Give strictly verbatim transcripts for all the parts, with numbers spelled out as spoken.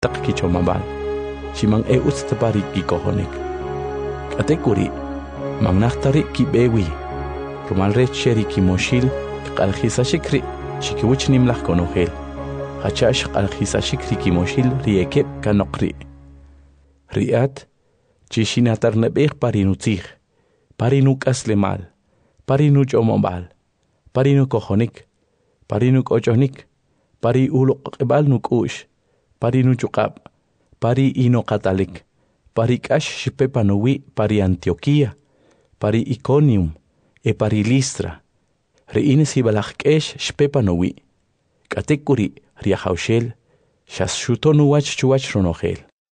tak kichomabal. Chimang e utstapari kikohonik. Katekuri, magnachtari ki bewi. Rumal recheri ki moshil, kalhisa shikri, chikiwich nimlach konohel. Hachash kalhisa shikri ki moshil riekep kanokri. Riat, chishinatar nebech parinutzich, parinuk aslemal, parinuch omobal, parinuk kohonik, parinuk ochonik, pari ulok ebal nuk ush, parinuchukab, pari ino katalik, pari kash shipepanowi, pari Antioquia, pari Iconium, e pari Listra, reine sibalachkesh shpepanowi, katekuri riahaushel, shas shutonuwach chuwach ronogel.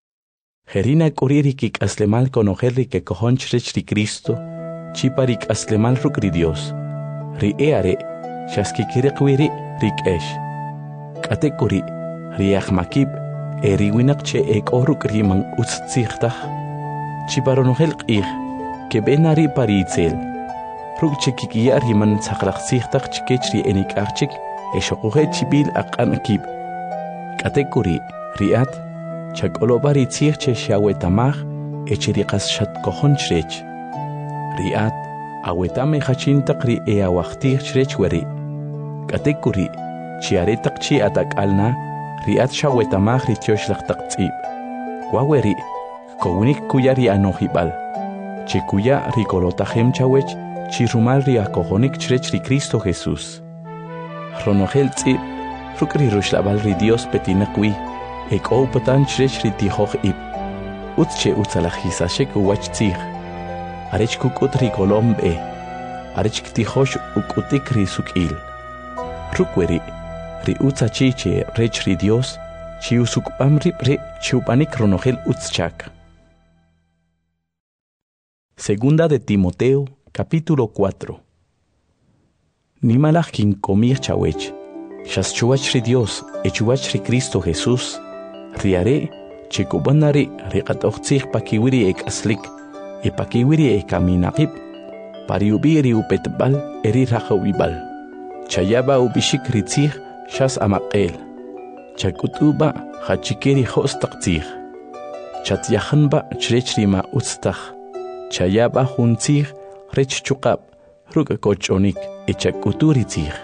Herina kuririk aslemal konoherri que kohonchrech ri Cristo, chiparik aslemal rukri Dios, ri eare, shaskikirikwiri rikesh. Katekuri riachmakib, eriwinakche ek oruk riman utzichtach, chiparonohel ich, que benari paritzel, rukche kikia riman saklachzichtach chikechri enikachik, eshokuhe chibil akanakib. Katekuri riat, chak olobari tzirche shawetamach, echirikas shat kohonchrech. Riat, awetame hachintak ri eawachtir chrech weri. Katekuri, chiaretak chi atak alna, riat shawetamach ri tioshlachtak tzib. Waweri, kounik kuyari anohibal. Chikuya rikolotahem chawech, chirumal ri akohonik chrech ri Cristo Jesús. Ronogel tzib, rukri rushlabal ri Dios petinakwi. Ek opatan chrech ri tihoch ib. Utche utzalachizashek uwach tzig. Arech kukut ri kolombe. Arech ktihosh ukutik ri sukil. Rukweri, ri utzachiche rech ri Dios, chi usukpam rip re chupanik ronogel utzchak. Segunda de Timoteo, capítulo cuatro. Nimalach kin komir chawech. Shas chuach ri Dios, e chuach ri Cristo Jesús. Riare, chikubanari, riqatochtzich pakiwiri ek aslik, e pakiwiri ek aminakip, pariubiri upetbal, eri rachawibal. Chayaba ubishik ritzich, shas amakel. Chakutuba, hachikeri hostaktzich. Chatyachanba, chrechrima utstach. Chayaba huntzich, rech chukab, rukakochonik, e chakuturitzich.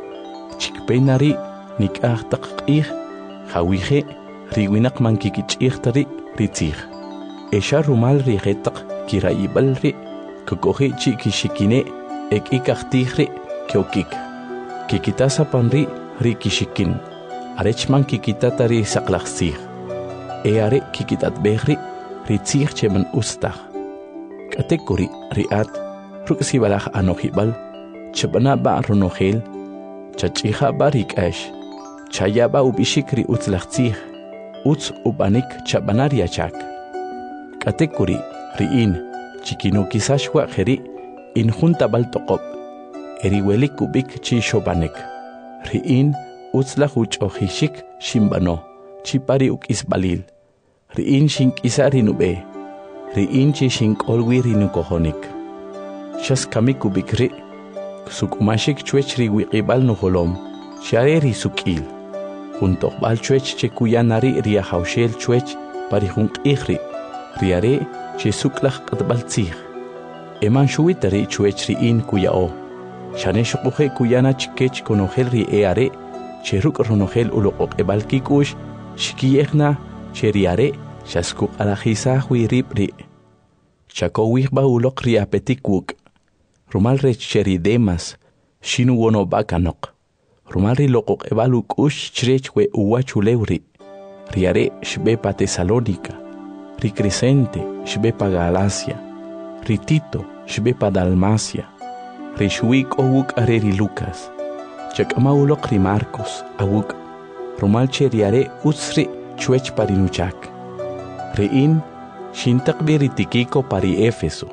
Chikpenari, nikachtakich, hawije, riwinak mankikichichtari ritzich. Esha rumal rigetak kiraibalri, kukohi chikishikine, ek ikachtihri, kyokik. Kikitasa panri rikishikin, arechman kikitatari saklachsich. Eare kikitatbehri, ritzich cheman ustach. Katekuri riat, ruksibalach anohibal, chebanaba ronogel, chachiha barik ash, chayaba ubishikri utzlachzich. Utz ubanik chabanaria chak. Katekuri, riin, chikino kisashwa jeri, in junta baltokop, eriwelik ubik chi shobanek. Riin, utzlach uch ohishik shimbano, chipari uk isbalil. Riin shink isari nube. Riin chi shink olwi rinu kohonik. Shas kamik ubik ri, sukumashik chwech riwiqibal no holom, shareri sukil. Junto bal chuech che kuyanari ria haushel chuech parihunk ihri riare che suklach qatbaltzih eman shuitari chuech ri in kuyao shane shuquhe kuyana chikech konohel ri eare che ruk ronogel uloqoq ebalkikush shikiyehna che riare shasku alajisa huirib ri chakowih ba uloq ri apetikwuk rumal rech cheri demas shinu wono bakanok Rumari loqoq ebaluk ush chrechwe uwachulewri. Riare shbepa Tesalónica. Ricrescente shbepa Galacia. Ritito shbepa Dalmacia. Rishwik owuk areri Lucas. Chakamaulok ri Marcos awuk. Rumalche riare utsri chwech parinuchak. Rein shintakbi ritikiko pari Efeso.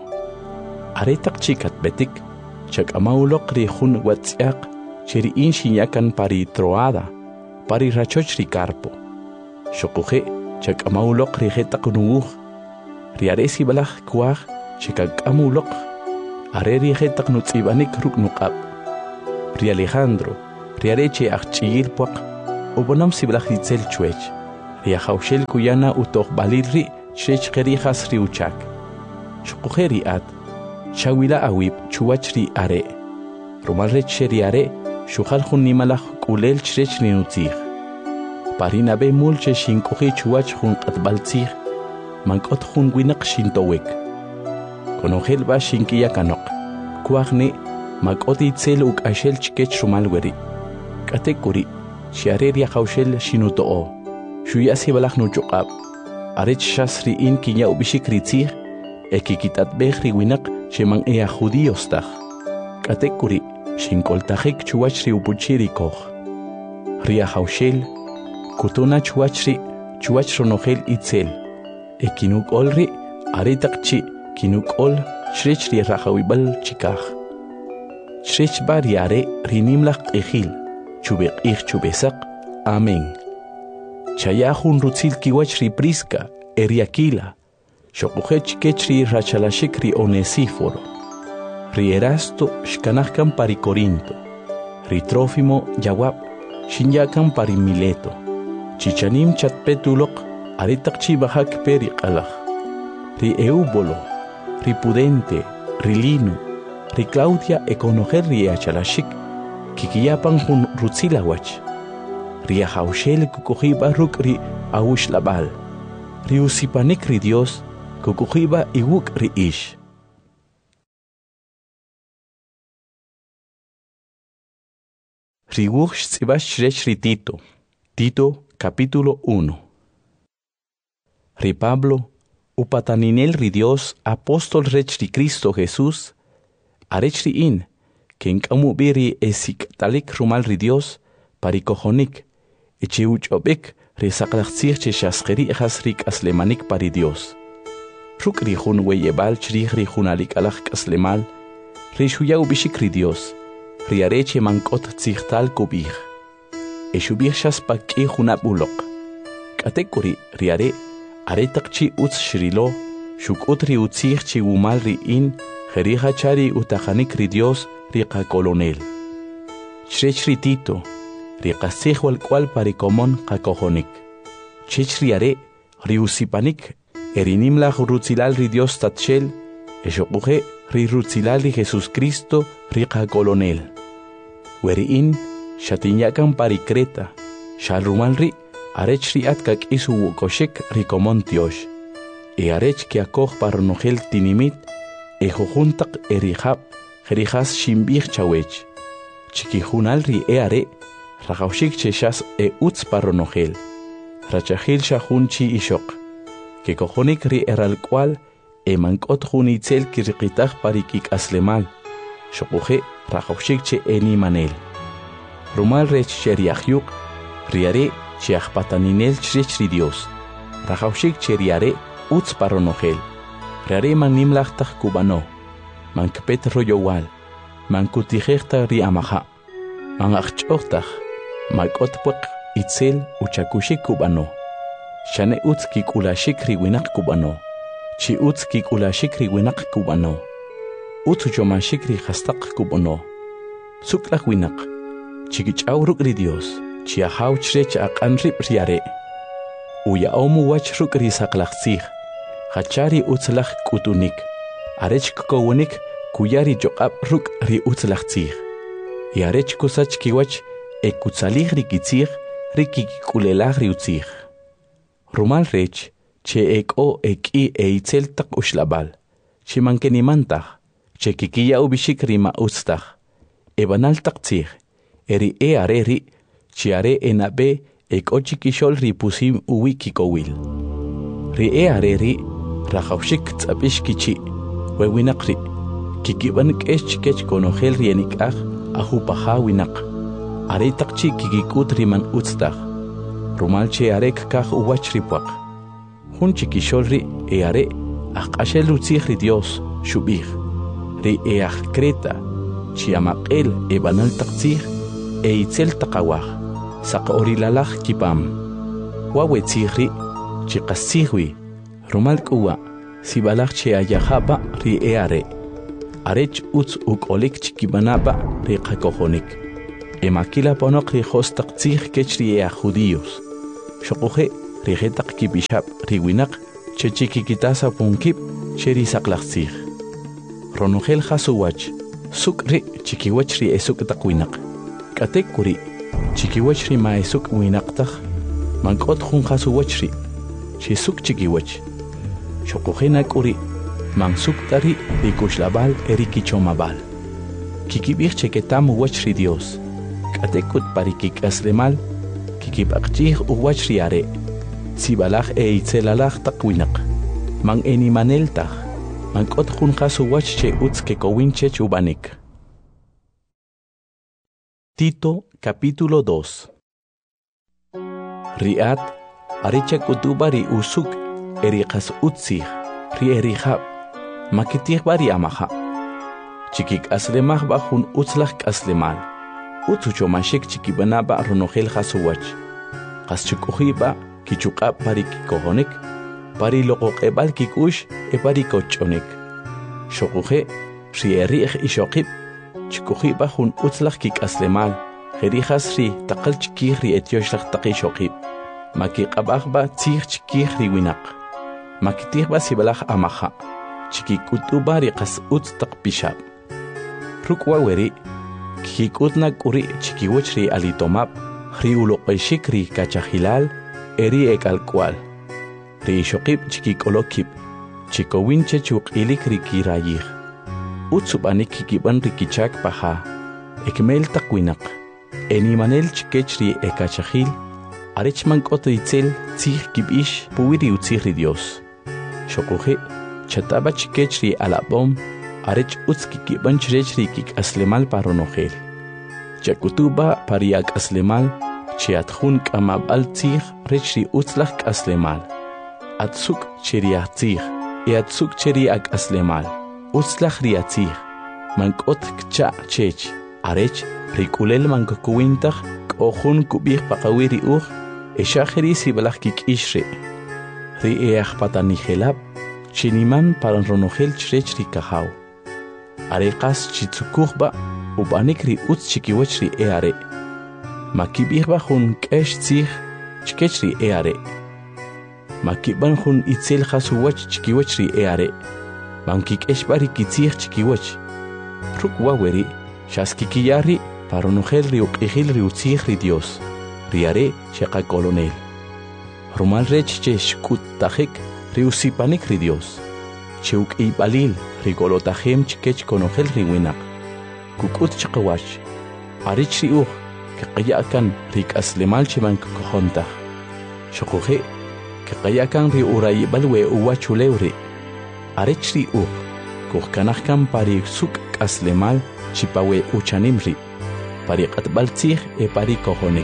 Aretak chikat betik. Chakamaulok ri hun watziak. Cheri in shinyakan pari Troada, pari rachoch ri Carpo. Shokuhe, chak amaulok ri hetakunuuh. Riaresi balach kuah, chekak amulok. Areri hetak nutzibanik ruknukab. Ri Alejandro, riareche achchigil puak, obonam sibalach itzel chuech. riajaushel kuyana utoq balirri chrech qerijas riuchak. Shuqujeri at, chawila awib chuwachri are. Rumalrech sheri are, shukhal jun nimalaj kulel chrech rinutzig. Parina be mulche shinkuji chuwach jun qatbaltzig, mankot jun winak shintowek. Konogel ba shinkiya kanok, kuagne makot itzel uk ashel chikech rumalweri. Katekuri, shiare riajaushel shinutoo. Shuyasi balaj nuchuqab, arech shasri in kinya ubishik ritzig, ekikitat behri winak sheman ea judíos taj. Katekuri, shinkoltajek chuachri upuchiri koj. Ria haushel, kutuna chuachri, chuach ronogel itzel. Ekinuk olri, aritakchi, kinuk ol, shrechri rajawibal chikaj. Shrech bariare rinimlak ejil, chubek ij chubesak, amen. Chayahun rutzil kiwach ri priska, eriakila, shokujech kechri rachalashik ri onesíforo, ri erasto shkanahkan pari Corinto, ri Trófimo yawab, shinyakan pari Mileto, chichanim chatpetulok, aritak chibahak peri qalaj, ri Eubolo, ri Pudente, ri Lino, ri Claudia ekonojer ri achalashik, kikiyapan hun rutzilawach, ria haushel kukujiba rukri aush labal. Riusipanik ri Dios kukujiba iwuk ri ish. Riwuk tzibach shrech ri Tito. Tito capítulo uno. Ri Pablo, upataninel ri Dios apóstol rech ri Cristo Jesús, arech ri in, ken kamubiri esik talik rumal ri Dios, parikojonik, Echiuch obek, resaqlaqtzig cheshasqeri ejasrik aslemanik pari Dios. Ruk rihun weyebal chrih rihunalik alaj aslemal, rishuya ubishik ri Dios, riareche mankot tzigtal kubij. Eshubij shaspaki hunabulok. Katekuri riare, aretakchi utz shrilo, shukut ri utzig chi umal ri in, jerija chari utajanik ri Dios riqa kolonel. Chrech ri Tito, riqasij wal cual parikomon qakojonik. Chech riare, riusipanik, erinimla rutzilal ri Dios tatchel, eshoquje ri rutzilal ri Jesus Cristo riqa kolonel. Weriin, shatinyakan pari Creta, shalrumal ri, arech ri atkak isu wukoshek rikomon tiosh. E arech ki akoj parnogel tinimit, e jojuntak erijab, jerijas shimbij chawech. Chikijunal ri e are, Rajaushik cheshas e utz parronogel. Rachahil shahunchi ishok. Que cojonik ri eral cual e mankot junitzel kirqitaj parikik aslemal. Shokuje rajaushik che eni manel. Rumal rech cheriahyuk, riare chiahpataninel chrech ri Dios. Rajaushik cheriare utz parronogel. Riare manimlachtaj kubano. Mankpet royowal. Mankutijechta ri amaha. Mangachchoktaj. Makotpuk itzel uchakushik kubano. Shane utski kulashik riwinak kubano. Chi utski kulashik riwinak kubano. Utujomashik rihastak kubano. Suklak winak. Chikichauruk ri Dios. Chiahaw chrech aqanrib riare. Uya omu wachruk risaklaqsig. Hachari utzlaq kutunik. Arech kowonik kuyari joqab ruk ri utzlaqsig. Yarech kusach kiwach ekutzalig rikitzig, rikikulelag riutzig. Rumal rech, che eko eki eitzel tak ushlabal, che mankenimantag, che kikiya ubishik rima ustag, ebanal taktzig, eri e areri, che are enabe eko chikishol ripusim uwikikowil. Ri e areri, rajaushik tzabish kichi, wewinakri, kikibanik eschkech konogel rienikag, ahupaha winak. Are takchi kikikut riman utztag. Rumalche arek kag uwachripwak. Hun chikisholri e are akashel utzig ri Dios shubig. Ri e Creta chiamaqel e banal taktzig e itzel takawag. Sak orilalaj kipam. Wawetzigri chikassigwi. Rumal kuwa sibalaj che ayahaba ri e are. Arech utz ukolik chikibanaba ri qakojonik. Emakila ponok ri hostaktzig kechri e judíos. Shokuje rijetak kibishap riwinak chechikikitasa punkip cheri saklaqsij. Ronogel hasuwach sukri chikiwach ri esuk takwinak. Katek kuri chikiwach ri ma esuk winaqtaj mankot jun hasuwach ri chisuk chikiwach. Shokujena kuri mansuk tari rikushlabal erikichomabal. Kikibij cheketam uwach ri Dios. Katekut parikik aslemal kikibakchij uwach ri are. Sibalaj e itzelalaj takwinak. Man enimaneltaj. Mankot jun hasuwach che utz kekowinche chubanik. Tito capítulo dos. Riat aricha kutuba ri usuk eriqas utzij ri erihab makitij bari amaha. Chikik aslemaj ba jun utzlaj aslemal. Utzuchomashik chikibanaba ronogel hasuwach. Qas chukujiba kichuqab pari kikohonik. Pari loqoqebal kikush e pari kochonik. Shokuje ri erij ishokib chikujiba jun utzlaj kik aslemal. Jerijas ri taqal chikij ri etioshlag taqi shokib. Makiqabajba tzij chikij ri winak. Makitijba sibalaj amaha. Chikikutuba ri qas utz taqpishab. Rukwa weri kikutna kuri chikiwach ri alitomab. Ri uloqeshik ri kachajilal eri ekalkwal. Ri shokib chikikolokib. Chikowinche chuqilik ri kirayij. Utsubanik kikiban ri kichak paha. Ekmel takwinak. Enimanel chikech ri ekachajil. Arech mankot ritzel tzij kibish puwiri utzij ri Dios. Shokuje chataba chikech ri alabom. Arech utz kikiban chirech ri kik aslemal paronogel. Chakutuba pariak aslemal. Chiatjun kamabal tzij rech ri utzlaj aslemal. Atzuk cheriak tzij. E atzuk cheriak aslemal. Utzlaj ri atzij. Mankot kcha chech. Arech rikulel mankokuwintaj k'ojun kubij paqawiri uj. Eshajeri sibalaj kik ishre. Ri eaj patanijelab. Chiniman paran ronogel chirech ri kajaw. Areqas chitzukujba ubanik ri utz chikiwach ri eare. Makibijba jun k'ex tzij chikech ri eare. Makiban jun itzel hasuwach chikiwach ri eare. Mankik'exba ri kitzij chikiwach. Rukwa weri xaskikiyari paronogel ri uq'ijil ri utzij ri Dios. Ri are sheqa colonel. Rumal rech che xkuttajik ri usipanik ri Dios. Che uq'iybalil ri golotajem chikech konogel ri winak. Kukut chaqawach. Arich ri uj keqayakan ri k'aslemal chiman kukojontaj. Shokuje keqayakan ri urayibal we uwachulew ri. Arich ri uj kujkanajkan pari suk k'aslemal chipawe uchanim ri. Pari qatbal tzij e pari kojonik.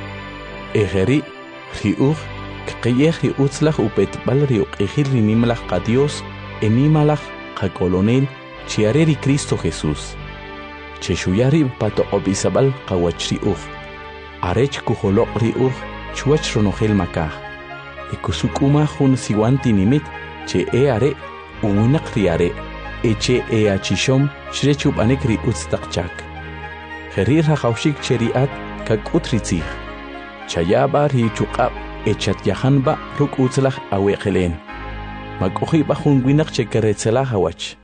Ejeri ri uj keqayej ri utzlaj upetbal ri uq'ijil ri nimalaj qa Dios e nimalaj qa colonel chiare ri Cristo Jesús. Cheshuyari patoqobisabal qawach ri uj. Arech kujoloq ri uj chuwach ronogel makaj. E kusukuma jun siwanti nimit che e are uwinak ri are. E che e achishom shrechu banik ri utz taqchak. Jerir haqawshik cheriat kakut ri tzij. Chayaba ri chuqab e chatyahanba ruk utzlaj aweqelen. Makujiba jun winak che keretzelaj awach.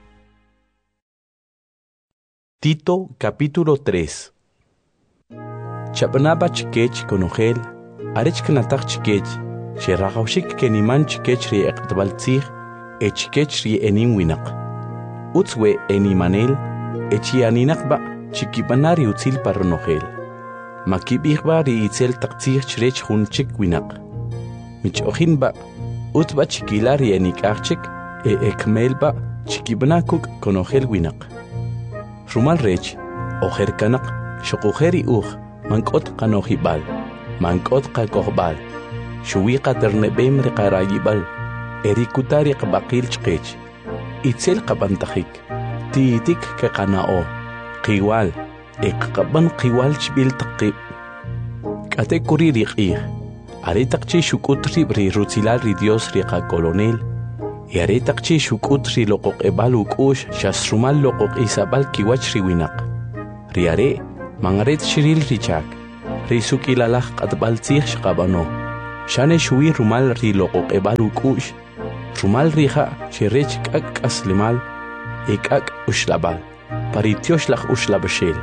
Tito capítulo tres. Chabanaba chikech konogel, arech knataj chikech, sheragawshik keniman chikech ri eqtbal tzij, e chikech ri enin winak. Utzwe enimanel, e chianinakba chikibanari utzil paronogel. Makibijba ri itzel taqtzij chirech jun chik winak. Mich ojinba, utba chikilari enikachik, e ekmelba chikibanakuk konogel winak. Rumal rech, ojer kanak, shokujeri uj, mankot kanojibal, mankot kakohbal, shuwiqa ternebem riqarayibal, erikutari qabaqil chqech, itzel qabantajik, tiitik keqanao, qiwal, eqqaban qiwal chbil taqib. Kate kuri riqij, aretaqchi shukutri ri rutzilal ri Dios riqa colonel, y aretaqchi shukutri loqoq ebal ukush shasrumal loqoq isabal kiwach ri winak. Ri are, mangaret shiril richak, ri sukilalaj qatbal tzij shqabano, Shane shui rumal ri loqoq ebalu kush. Rumal rija cherech kak aslimal. Ekak ushlabal. Paritiosh lach ushlabashel.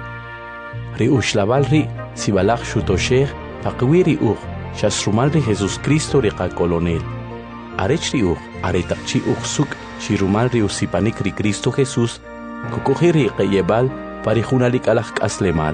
Ri ushlabal ri sibalach shutosher. Paqwiri uch. Shas rumal ri Jesus Cristo ri kolonel. Arech ri uch. Aretakchi uch suk. Shi rumal ri usipanik ri Cristo Jesus. Kukuhi ri qeyebal. Parijunalik alach aslemal.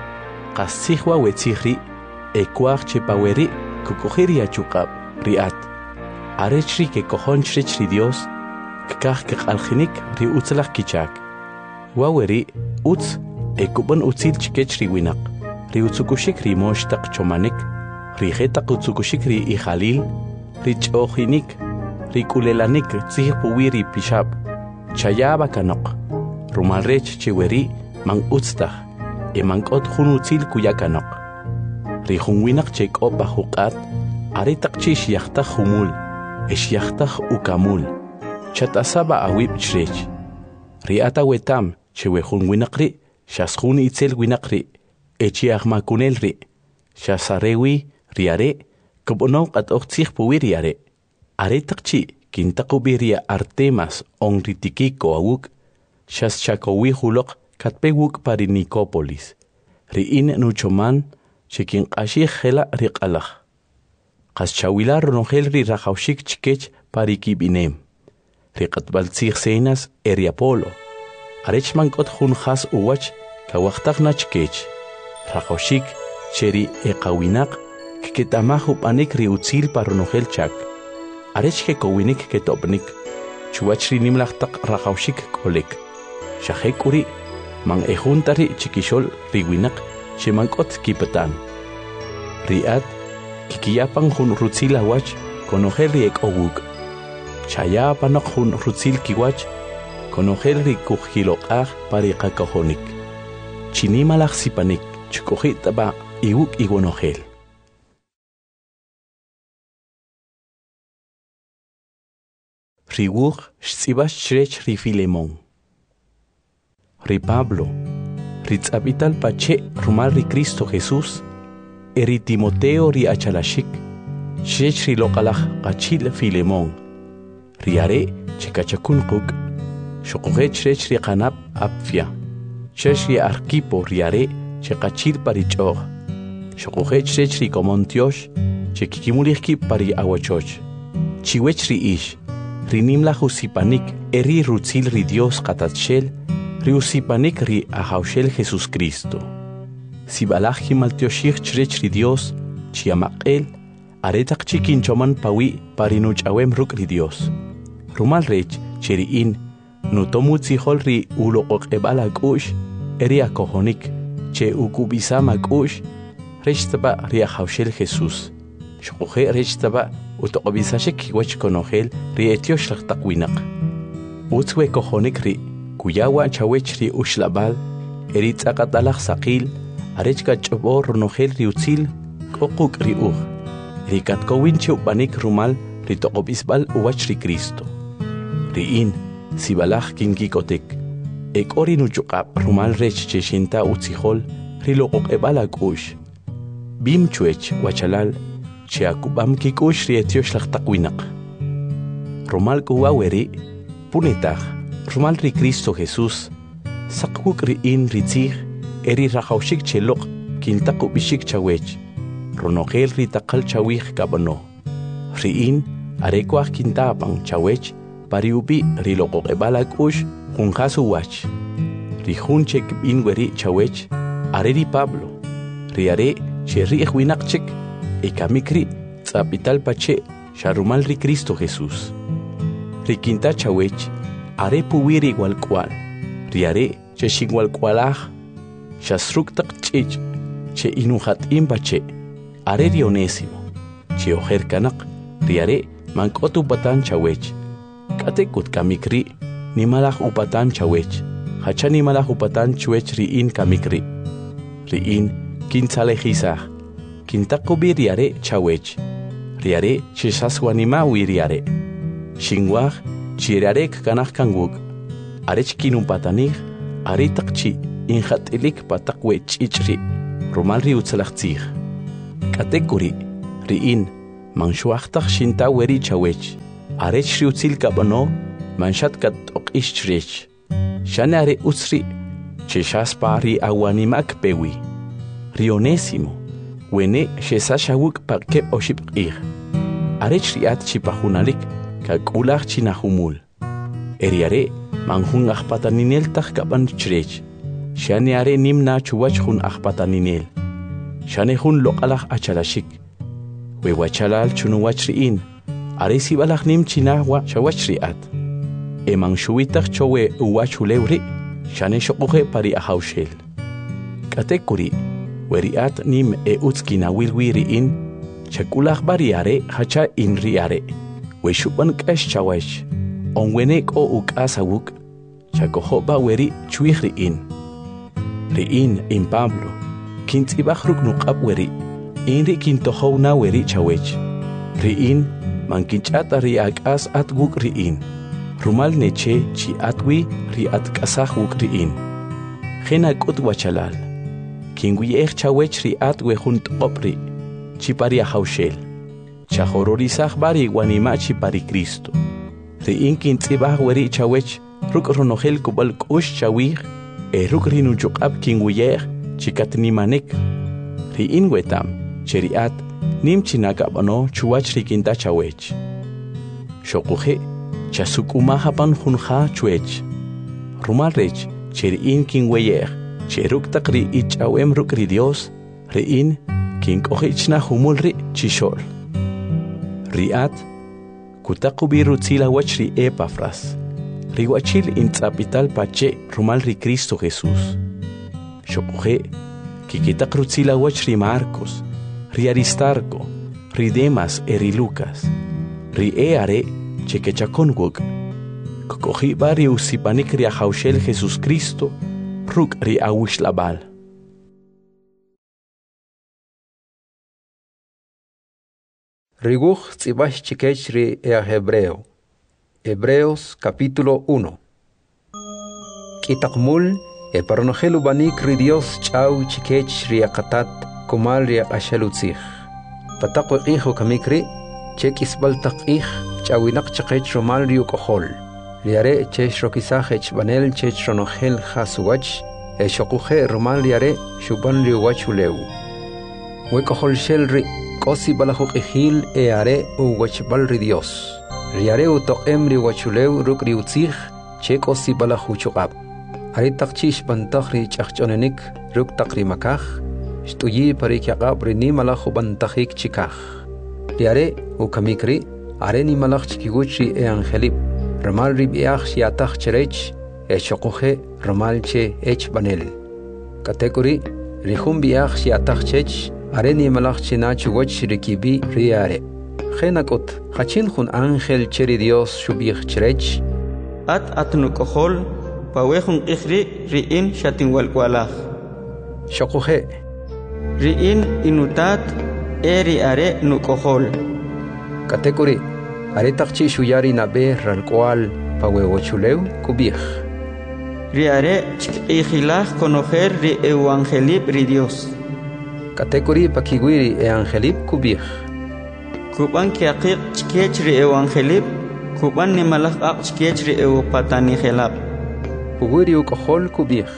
Qasihwa wetzihri. Ekwach chepaweri. Kukuhiri achukab. Riat. Arechri que cojonchrich ri Dios. Kkach kqaljinik ri utzlach kichak. Waweri. Utz. Ekuban utzil chikech ri winak. Ri utzukushik ri moshtaq chomanik. Ri jetaq utzukushik ri ijalil. Ri chojinik. Ri kulelanik tzih puwiri pishab. Chayaba kanok. Rumalrech chiweri. Man utztach. E mankot jun utzil kuyakanok. Ri junwinak chek opa hukat. Aretak chish yachtach humul. Esh yachtach ukamul. Chatasaba awib chrech. Ri ata wetam. Chewe junwinak ri. Shas jun itzel winakri. Echi ahmakunel ri. Shasarewi riare. Kubonok at oktzich puwiriare. Aretak chi. Kintakubiria Artemas on ritikiko awuk. Shas chakowi hulok. Katpewuk pari Nicopolis. Riin nuchoman. Chikin ashik hela riqalach. Qas chawila ronogel ri rajaushik chikech pari kibinem. Riqat baltzig seinas eriapolo. Arech mankot jun khas uwach kawachtag na chikech. Rajaushik cheri eqawinak kiketamahu panik ri utzil paronogel chak. Arech kekowinik ketopnik. Chuwach ri nimlachtak rajaushik kolek. Shahek uri man ejuntari chikishol riwinak. Chemankot kipatan. Riat, kikiyapan jun rutzil awach, konogel ri ek owuk. Chayapanok jun rutzil kiwach, konogel ri kujilokaj pari kakajonik. Chinimalach sipanik, chukojitaba iwuk iwonogel. Riwuk shtsibash chrech ri Filemón. Ri Pablo. Ritzabital pache rumal ri Cristo Jesús. Eri Timoteo ri achalashik. Shech ri lokalach qachil Filemón. Riare chekachakun quk. Shokogech shech ri qanab apfia. Shech ri arquipo riare chekachil parichog. Shokogech shech ri komontiosh. Chekikimulihki pari awachoch. Chiwech ri ish. Rinimla husipanik eri rutzil ri Dios qatatshel. Riusipanik ri ahaushel Jesus Cristo. Sibalach himaltioshich chrech ri Dios, chiamaqel, aretak chikin choman pawi parinuch awem ruk ri Dios. Rumal rech cheriin, nutomutzihol ri uloqok ebala kush, eri akohonik, che ukubisama kush, rechtaba ri ahaushel Jesus. Shokoje rechtaba utokobisashek wech konogel ri etiosh lachtakwinak. Utzwe kohonik ri. Kuyawa chawech ri ushlabal, eritz akatalach sakil, arechka chobor ronogel ri utzil, kokuk ri uj. Rikat kowin chupanik rumal, ri tokobisbal uwach ri Cristo. Riin, sibalach kinkikotek. Ek ori nuchukap rumal rech cheshinta utzihol, ri lokok ebalak ush. Bim chuech wachalal, cheakubam kikush ri etiosh lachtakwinak. Rumal kuwaweri, punetach. Rumal ri Cristo Jesús, sakwuk ri in ritzig, eri rajaushik chelok, kintaku bishik chawech, ronogel ri takal chawich kabano. Ri in, arekwach kintapang chawech, pariubi ri lokok ebalak ush, junjasu wach. Ri junchek in weri chawech, are ri Pablo, ri are, che ri ejwinakchek, e kamikri, tzapital pache, sharumal ri Cristo Jesús. Ri kinta chawech, are puwiri igual cual, riare che igual cualaj, shasruktak chich, che inuhat imbache, are rionésimo, che ojer kanak, riare mankotu upatan chawech, katekut kamikri, ni malaj upatan chawech, hacha ni malaj upatan chuech riin kamikri, riin kinsalejizaj, kintakubi riare chawech, riare che saswanimawi riare, shingwaj, Chirarek kanach kanguk, arech kinum patanig, aritakchi, inhatilik patakwech ichri, rumal ri utzalachtzig. Katekuri, riin, manshuachtach shinta weri chawech. Arech riutzil kabano, manshat kat okishrech. Shane are utsri, cheshaspari awanimak pewi. Rionésimo, wene shesashawuk pakep oship ir. Arech riat chipahunalik, kakulach chinahumul. Eriare, manjun achpataninel tach kaban chrech. Shane are nimna chuwach hun achpataninel. Shane hun lokalach achalashik. Wewachalal chunuwach riin. Are sibalach nim chinahwa chawach riat. Eman shuitach chowe uwachulewri. Shane shokuhe pari ahaushel. Katekuri, weriat nim e utskina wilwiri in. Chakulach bariare hacha in riare. Weshupan kash chawach. Onwenek o ukasawuk. Chakohoba weri chuihri in. Riin in Pablo. Kintibach ruknukap weri. Inri kintohona weri chawech. Riin mankinchata riakas at wuk riin. Rumal neche chi atwi riat kasah wuk riin. Gena kot wachalal. Kingwi ech chawech riat wehunt opri. Chipari haushel. Chahororisach bari wanima chipari Cristo. Riin kintibach weri chawech. Ruk ronogel kubal kush chawih. E ruk rinu jukab kingwiyer chikatnimanek. Riin wetam. Cheriat nim chinakabano chuwach rikinta chawech. Shokuhe chasukuma hapan hunha chuech. Rumalrech cheriin kingweyer cheruk takri ichawem rukri Dios rein kinkohichna humulri chishol. Riat kutakubiru tzila wachri Epafras. Riwachil intzapital pache rumalri Cristo Jesús. Shokuhe kikitakrutzila wachri Marcos. Ri Aristarco, ri Demas eri Lucas, ri eare chekechakonwok, kokohiba ri usipanik ri ahaushel Jesus Cristo, ruk ri awishlabal. Riguch tzibash chikech ri ea Hebreo. Hebreos capítulo uno. Kitakmul e paronogelu banik ri Dios chau chikech ri akatat. Kumal riak ashalutzich. Patakwe iho kamikri, chek isbaltak ich, chawinak chakech romal riuk ohol. Riare chech rokisach banel chech ronohel hasuwach, e shokuhe romal riare shuban riuwachuleu. Wekohol shel ri, kosi balahuk ihil e are uwachbal ri Dios. Riare utokem riuwachuleu ruk riutzich, chek osi balahuchukab. Aritak chish bantak ri chachchonenik, ruk takri makach, Shtuyi parikyaqab rini malach ubantahik chikach. Riare ukamikri, are ni malach chikiguchi e angelip. Ramal ribiach shiatach cherech, e shokuhe ramal che ech banel. Katekuri, rihum biach shiatach chech, are ni malach chinachu wach rikibi riare. Genakot, hachin hun angel cheri Dios shubich cherech. At atnukohol, pawehun ichri riin shatinwalkwalach. Shokuhe. Riin inutat eri are nukohol. Katekuri, are takchi shuyari nabe ralkwal pawewochuleu kubich. Riare chikihilach conocer ri evangelip ri Dios. Katekuri pakiguiri e angelip kubich. Kuban kiakik chikech ri evangelip, kuban ni malach ak chikech ri ewapatani helap. Puguri ukohol kubich.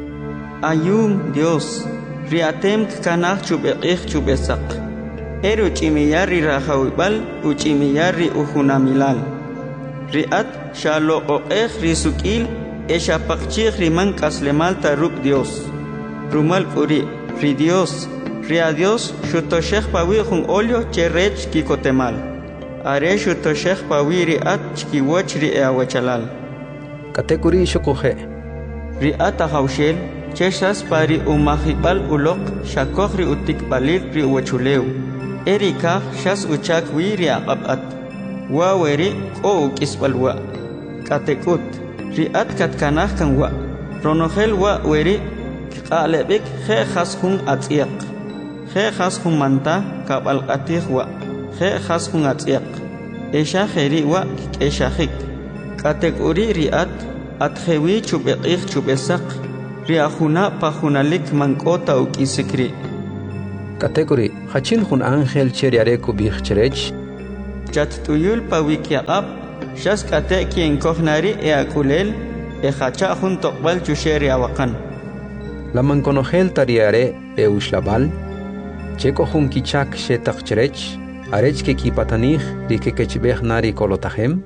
Ayum Dios. Riatem kanach chubekich chubesak. Eru chimiyari rahawibal uchimiyari uhunamilal. Riat shalo oech risukil eshapakchich riman kaslemal taruk Dios. Rumal uri ri Dios. Ria Dios shutoshech pawi hun olio cherech kikotemal. Are shutoshech pawi riat chkiwach ri eawachalal. Katekuri shokuhe. Riat ahaushel. Cheshas pari umahibal ulok shakohri utikbalil ri uwachuleu. Erika shas uchak wiri aqabat. Wa weri o ukisbalwa. Katekut. Riat katkanah kan wa. Ronohel wa weri qalebik khe khashun atiq. Khe khashun manta kabal qatih wa. Khe khashun atiq. Esha kheri wa eshahik. Katekuri riat atkhewi chubeqih chubesak. Riahuna pahunalik mankota ukisikri. Category hachin hun ángel cheriare kubich cherech. Chat tuyul pa wikiaqab, shas kate quien kohnari e akulel, e hacha hun tokbal chusheri awakan. La manconogel tariare e ushlabal, checo hun kichak shetak cherech, arech ke kipatanich di que kechbech nari kolotahem.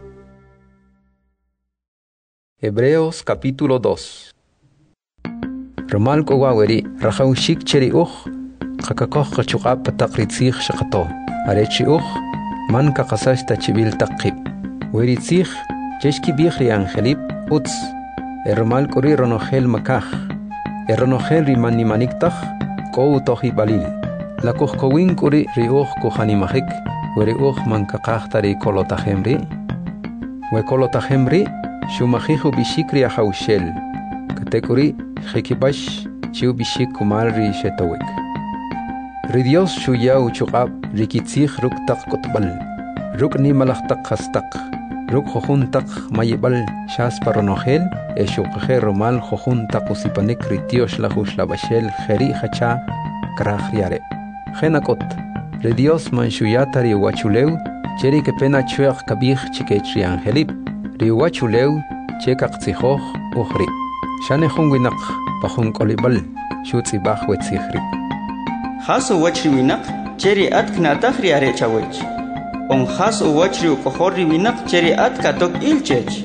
Hebreos capítulo dos. Romal kowaweri rahaushik cheri uch, kakakoh kachukab patakritzich shakato, arechi uch, man kakasash tachibil takib. Weritzich, cheshki bichri angelip, uts, ermal kori ronogel makach, eronogel rimani maniktach, kou tohi balil. La kohkowin kuri riuch kuhanimahik, weri uch man kakachtari kolotahemri, we kolotahemri, shumahihu bishikri ahaushel, katekuri, Hekibash, Chiu Bishik Kumalri Shetowek. Ridios Shuyau Chukab, Rikitzich Ruk Tak Kotbal, Ruk Nimalach Tak Hastak, Ruk Hohun Tak Mayibal, Shas Paronohel, Eshukhe Romal Hohun Takusipanik Ritios Lahush Labashel, Heri Hacha, Krahriare. Henakot, Ridios Manshuyatari Wachuleu, Cheri Kepena Chuach Kabich Chiketri Angelip, Riwachuleu, Chekak Zihoch, Uhri. Shane hunginak pahung kolibal shutsi bach wetsikhri. Hasu wachri winak cheri at knatahri are chawech. On hasu wachri ukohori winak cheri at katok ilchech.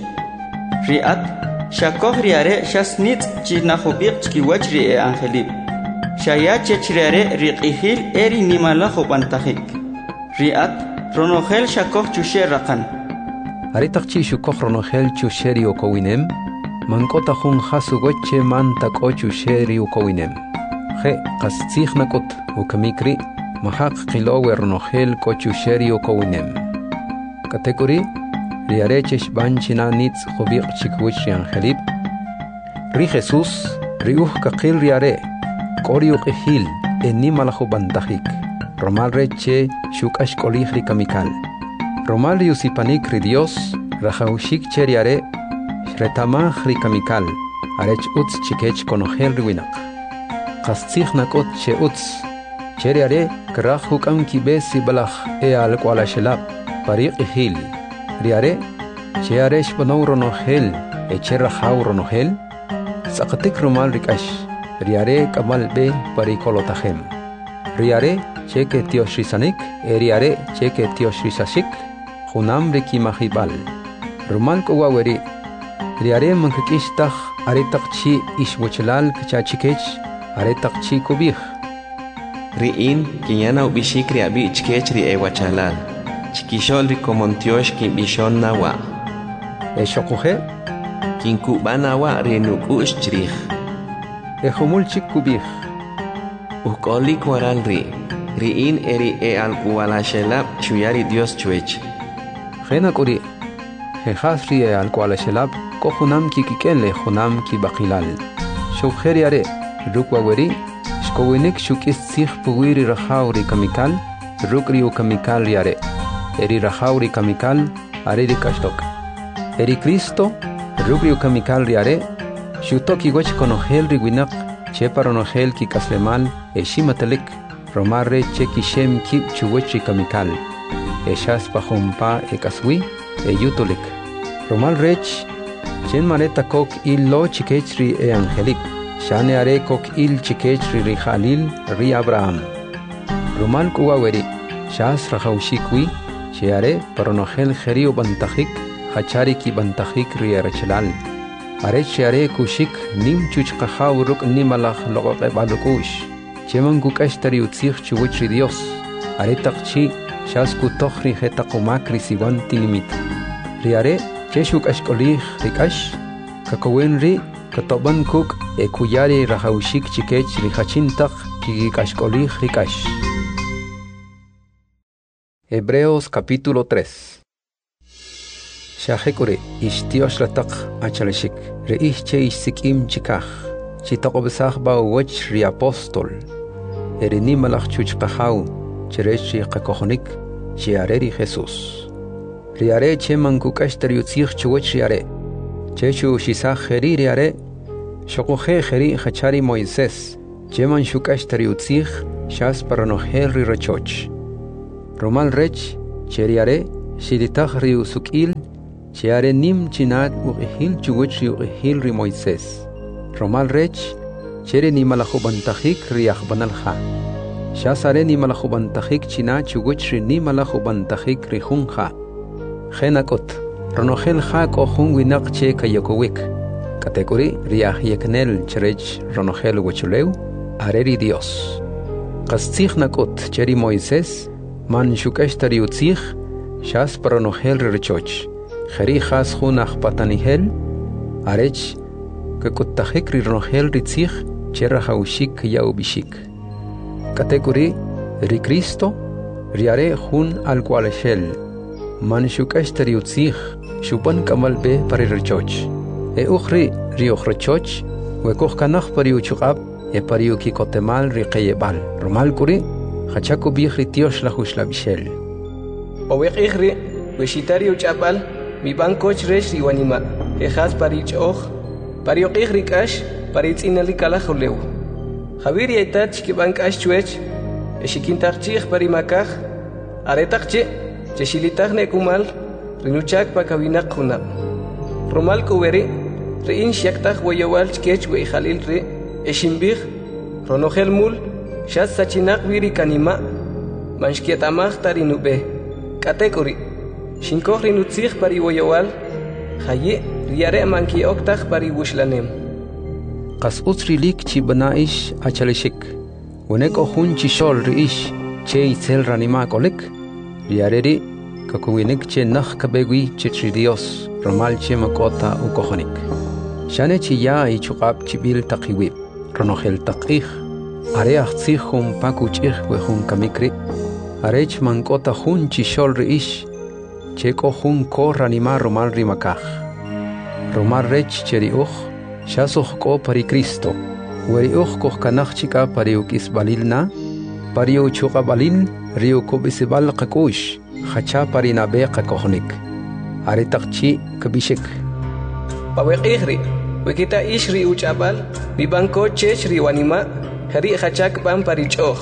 Riat shakohri are shasnit chinahubik chki wachri e angelib. Shaya chechri are riqihil eri nimalaho pantahik. Riat ronohel shakoh chusher rakan. Aritakchi shukoh ronohel chusheri okowinem. Mankota hun hasu goche man tak ochu sheri ukowinem. He qastzich nakot ukamikri mahak qilower nohel kochu sheri ukowinem. Kategori riarechesh banchina nitz khobiq chikwich angelib. Ri Jesus riuh kaqil riare koriu qihil enimalaho bantahik. Romal reche shukash kolihri kamikal. Romal riusipanik ri Dios rahaushik cheriare Retamach rikamikal, arech uts chikech konohel riwinak. Qastzich nakot che uts, cheriare krach hukam kibesi balach e al kwala shelab, pariq ihil. Riare, chearesh banau nohel, e cherrahau ronohel. Sakatik rumal rikash, riare kamal be parikolotahem. Riare, cheke tiosrisanik, e riare, cheke tiosrisashik, hunam rikimahibal. Rumal kowaweri, Riare mankakishtach aretakchi ishwachalal kachachikech aretakchi kubich. Riin kinyana ubishik riabi ichkech ri ewachalal. Chikishol ri komontiosh kin bishon nawa. Eshokuhe? Kin kubana wa ri nukush chrich. Ehomul chik kubich. Ukoli kwaral ri. Riin eri e al kuwalashelab chuyari Dios chuech. Hena kuri. Hehasri e al kuwalashelab. Kohunam ki kikenle hunam ki bakilal. Shukher are rukwaweri shkowinik shukis sich puwiri rahauri kamikal rukri kamikal yare. Eri rahauri kamikal are rikashtok. Eri Cristo rukri kamikal yare shutoki wech konohel riwinak cheparonohel ki kaslemal eshimatelik romarre cheki shem kip chuwechi kamikal. Eshas pahompa ekaswi eyutolik. Romal rech Chen mareta kok il lo chikechri e angelip. Shane are kok il chikechri ri Khalil ri Abraham. Romal kuwaweri. Shas rahaushikwi. Sheare paronohel kheriu bantahik. Hachari ki bantahik ri arachlal. Are sheare kushik nim chuchkahaw ruk nimalach logoke balukush. Cheman kukashtari utzich chuwichri Dios. Are takchi shas kutohri hetakumakri siwan tilimit. Riare Cheshuk ashkolih rikash, kakowenri, katoban kuk, e kuyari rahaushik chikech rihachintak, kikashkolih rikash. Hebreos capítulo tres. Shahekure, ishtiosh latak achaleshik, reihche ishsikim chikach, chitokobsach ba wech ri apostol, erinimalach chuchkahau, cherechi kakohonik, chiareri Jesus. Riare che mankukashtari utzich chuwech riare. Chechu shisach heri riare. Shokohe heri hachari Moises. Che man shukashtari utzich shas para nohel ri rechoch. Romal rech cheriare shilitach ri usukil chiare nim chinat uqihil chuguch ri uqihil ri Moisés. Romal rech chere ni malajubantajik ri akbanalja. Shasare ni malajubantajik china chuguch ri ni malajubantajik ri junja. Genakot ronogel ja ko jun winak che kayokowik. Kategori riah yeknel cherech ronogel wachuleu areri Dios. Qastzich nakot cheri Moisés man shukashtari utzich shas paronogel rechoch. Jeri has junach patanihel arech kakuttajik ri ronogel ritzich cherra haushik yaubishik. Kategori ri Cristo riare jun al kualeshel man shukashtari utzich shupan kamal be pari rechoch. E ukhri ri ukhrechoch wekoch kanach pari uchukab e pari ukikotemal ri qeyebal. Romal kuri Hachaku bichri tiosh la hushla bishel. Owek ichri, weshitari uchapal, mi bancoch resh riwanima, ejas parich och, pariok ichri kash, paritz inali kalajoleu. Javiri etach ki bankash chuech, eshikintakchich parimakaj, aretakche, cheshilitach nekumal, rinuchak pakawinak hunab. Romal kuweri, rein shiaktaj weyowal chkech wey jalil re, eshimbich, ronogel mul, Shas sachinak viri kanima, manshkietamach tarinube. Kategori, shinkoch rinutzich pari woyowal, haye riare manki oktach pari wushlanem. Qas utsrilik chi banaish achalishik, wenek ohun chishol riish, che itzel ranima kolek, riareri, kakuwinek che nach kabegui chitri Dios, romal che makota ukohonik. Shane chi ya ichukab chibil takiwib, ronogel takich, Are achtzich jun pakuchich we jun kamikri. Arech mankota jun chishol riish. Cheko jun ko ranima romal rimakaj. Romal rech cheri uch. Shasoch ko pari Cristo. Weri uch koch kanach chika pari ukis balilna. Pari uchuka balil riu kubisibal kakush. Hacha pari nabe kakohnik. Are takchi kabishik. Pawek ihri. Wekita ishri uchabal. Bibanko chech riwanima. Hari hachak bam parichoch.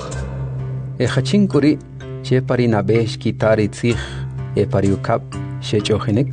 E hachin kuri che pari nabesh kitari tzich e pari ukap shechohinik.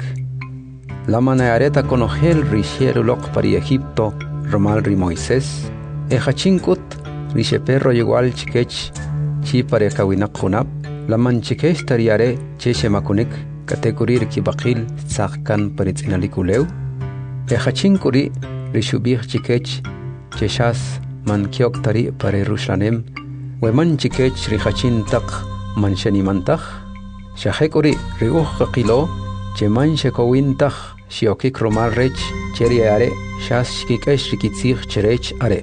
La manayareta conogel rishier ulok pari Egipto romal ri Moisés. E hachin kut rishe perro igual chikech chi pari kawinak hunab. La man chikech tariare che shemakunik kategorir ki bakil tzachkan paritz inalikuleu. E hachin kuri rishubich chikech che shas man kiok tari pare Rushlanem, we man chikech rihachin tak man shanimantach, shahekori riuch kakilo, che man shekowin tak shiokik romal rech cheri are, shas shikikesh rikitzich cherech are.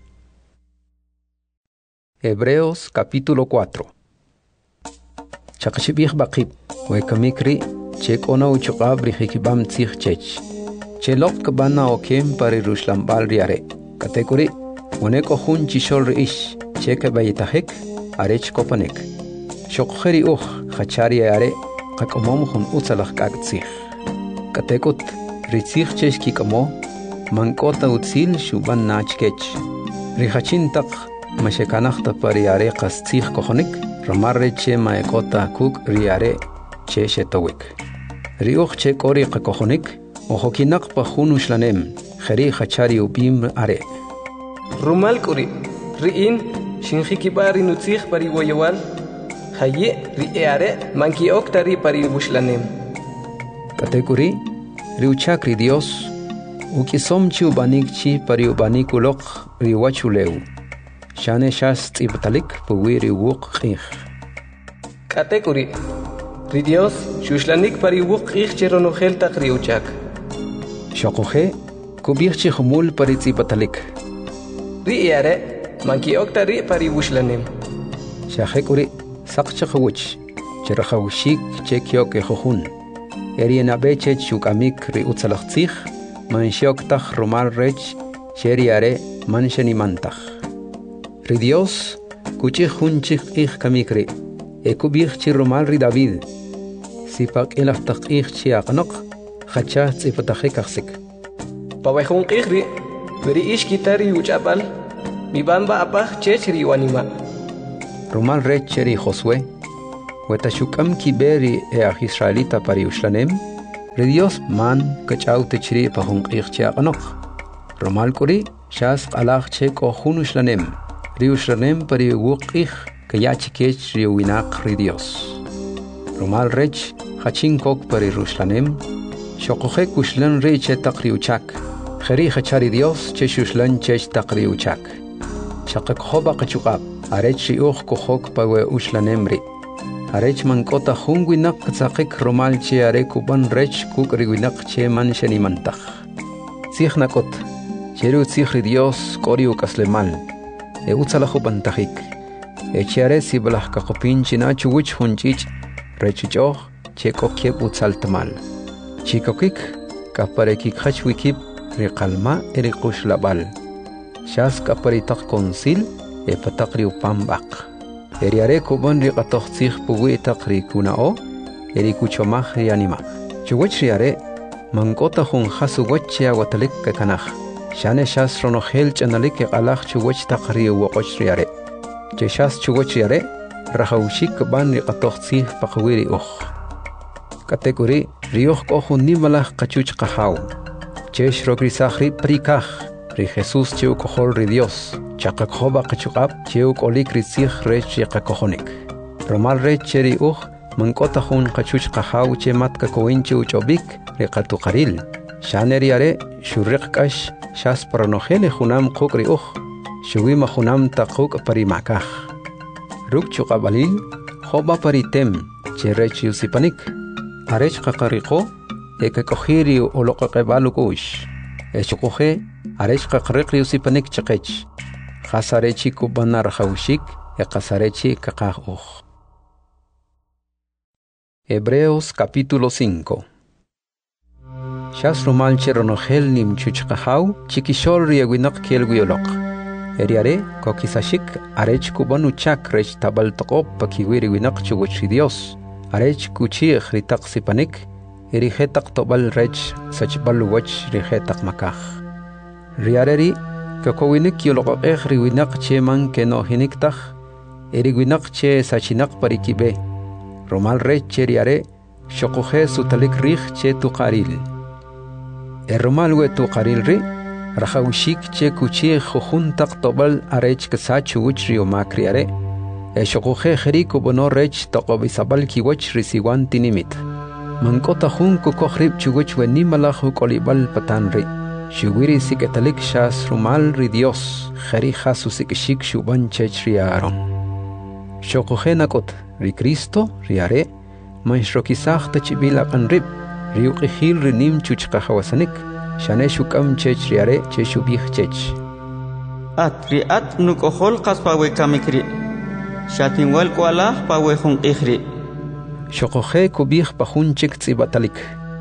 Hebreos capítulo cuatro. Chakashibich bakib, we kamikri, chek ona uchukab rihikibam tzich chech. Chelok kabana okem pare Rushlambal riare, kategori Oneko jun chishol riish, cheke bayitahek, arech kopanek. Shokheri uch, hachari are, kakomom jun utzalach kagtzich. Katekut, ritzich cheshki kamo, mankota utzil shuban nachkech. Rihachin tak, mashekanachta pari are kastzich kohonik, romarre che maekota kuk riare, che shetowik. Riuch che kori kakohonik, ohokinak pa jun ushlanem, jeri hachari ubim are. Rumal kuri, riin, shinjikibari nutzich pari woyowal, haye rieare manki oktari pari bushlanem. Kategori, riuchakri Dios, ukisomchi ubanikchi pari ubanikulok riwachuleu. Shane shas tibtalik puwiri wuk ich. Kategori, ri Dios, shushlanik pari wuk ich cheronogel tak riuchak. Shokohe, kubirchi humul pari tibtalik. Riare, manki oktari pari bushlanem. Shahekuri, sakchakawich, cherahawshik chekyok ejohun. Eriena beche chukamik ri utzalachtzich, manshoktach romal rech, cheriare manshanimantach. Ri Dios, kuchihunchich ich kamikri, ekubich chi romal ri David. Sipak elaftach ich chiaknok, hachach tzipatachekaksik. Pawehun ichri, veri ish kitari uchapal, mi bamba apach chechri wanima. Romal rech cheri Josué, wetashukam kiberi e a Israelita pari ushlanem, re Dios man kachau techri pahung ichcha anok. Romal kuri shas alach che ko hun ushlanem, ri ushlanem pari wukich kayachikech ri winak ri Dios. Romal rech hachin kok pari rushlanem, shokohe kushlan re che takri uchak, kheri hachari Dios che shushlan che takri uchak. Shakak hoba kachukab, arech ri uch kohok pawe ushlanem ri. Arech man kota hungwinak katsakik romal che are kuban rech kuk rigwinak che man sheni mantach. Zich nakot, cheru zich Dios koriu kaslemal, e utsalaho bantahik. E chiare si balah kakopin china chuwich hunchich, rechichoh, che kokieb utsaltamal. Chikokik, kaparekik hachwikib, rikalma erikush labal. Shas kaparitak konsil, e patakri upambak. Eriare kuban riqatoh tsih puwi takri kunao, eri kuchomah rianima. Chuwich riare, mankota hun hasu wache awatalik kakanah. Shane shas ronohel chanalik alach chuwich takri uwakoch riare. Che shas chuwich riare, rahaushik ban riqatoh tsih pakwiri uch. Kategori, rioh kohun nimalah kachuch kahau. Che shrogrisahri prikah, ri Jesus cheu kohol ri Dios. Chakakhoba kachukab cheu kolik rizih rech yakakohonik. Romal rech cheri uch, mankota hun kachuch kahau che mat kakoinche uchobik, rekatukaril. Shaneri are, shurek kash, shas paranohele hunam kukri uch, shuwima hunam takuk parimakah. Ruk chukabalil, hoba paritem, che rech yusipanik. Arech kakariko, eke kohiri olokakebalukush. Echukohe, arech kakarikri yusipanik chakech. Kasarechi kubanar haushik e kasarechi kakah. Hebreos capítulo cinco. Shas romal cheronohel nim chuchkahau chikishol rieguinak kielguiolok. Eriare kokisashik arech kubanu chak rech tabal tokop pakiwiri winak chuguchi Dios. Arech kuchi ritak sipanik erihetak tobal rech sachbal wach rihetak makah. Riareri Kakowinik yolok eh riwinak che man keno hiniktah, eriwinak che sachinak parikibe. Romal rech cheriare, shokohe sutalik rich che tukaril. E romal we tukaril ri, rahaushik che kuchi jujuntak tobal arech kasachu wich riomakriare. E shokohe jeriku bono rech tokobisabal kiwach risiwan tinimit. Mankota hun kukohrib chuwich we nimalahu kolibal patanri. Shuwiri siketalik shas rumal ri Dios, jeri jasu sikishik shuban chech riaron. Shokohe nakot, ri Cristo, riare, manshrokisak tachibila panrib, riukihil rinim chuchkahawasanik, shane shukam chech riare, cheshubih chech. At riat nukohol kaspawe kamikri, shatinwal kualah pawe hun ihri. Shokohe kubih pahun chik tsibatalik.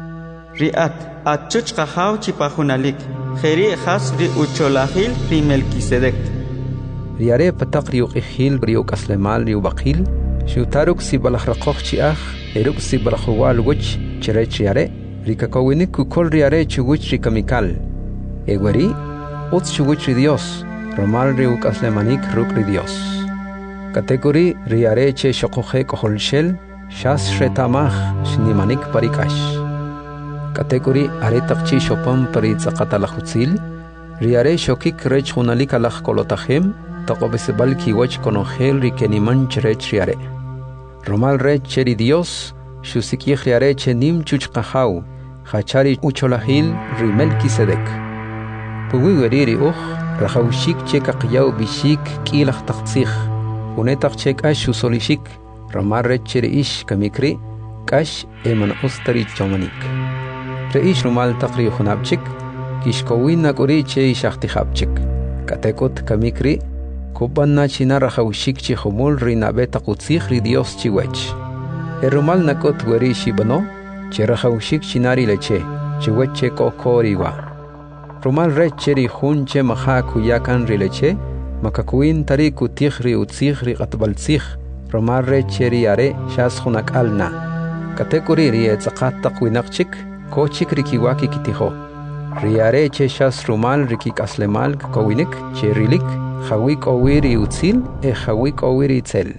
Riat at chuchkahaw chipahunalik, jeri has ri ucholahil ri Melquisedec. Riare patak riukihil riuk aslemal riubakil, shutaruk si balahrakoch chiach, eruk si balahuwal wuch, cherech riare, rikakowinik kukol riare chuguch rikamikal. Egweri, uts chuguch ri Dios, romal riuk aslemanik ruk ri Dios. Kategori riare che shokohe koholshel, shas shretamach, shnimanik parikash. Kategori aretak chi shopam pari tsaqatalahutsil, riare shokik rech hunalik alach kolotachem, taqobesebal kiwach konohel rikeniman cherech riare. Romal rech cheri Dios, shusikich riare chenim chuchkahau, hachari ucholahil ri Melquisedec. Puwiweriri uch, rahaushik chekakyaw bishik kilach taktsich, unetak chek ash usolishik, romal rech cheri ish kamikri, kash eman ustari chomanik. Reish rumal takri hunabchik, kishkowin nakuri che shachtihabchik. Katekot kamikri, kuban na china rahaushik chi humul rinabe takutsich ri Dios chiwech. Erumal nakot weri shibano, che rahaushik chinari leche, chiweche kokoriwa. Rumal reche ri hun che maha kuyakan ri leche, makakuin tari kutich ri utsich ri katbaltsich, rumal reche ri are shas hunak alna. Katekuri ri etzakat takwinakchik, kochik rikiwaki kitiho. Riare che shas rumal rikik aslemal kawinik, che rilik, Jawik owiri utzil e jawik owiri itzel.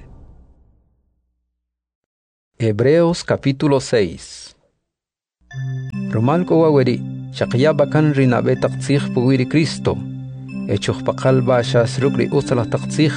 Hebreos capítulo seis. Romal ko waweri, shakya bakan rinabe taktsih puwiri Kristo. Echuch pakal ba shas rukri usala taktsih.